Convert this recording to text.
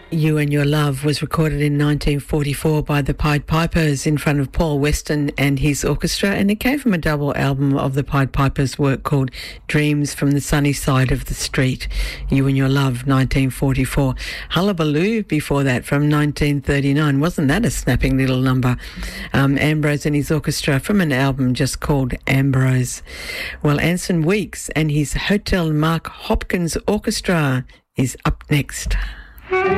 You and Your Love was recorded in 1944 by the Pied Pipers in front of Paul Weston and his orchestra, and it came from a double album of the Pied Pipers' work called Dreams from the Sunny Side of the Street. You and Your Love, 1944. Hullabaloo before that from 1939. Wasn't that a snapping little number? Ambrose and his orchestra from an album just called Ambrose. Well, Anson Weeks and his Hotel Mark Hopkins Orchestra is up next.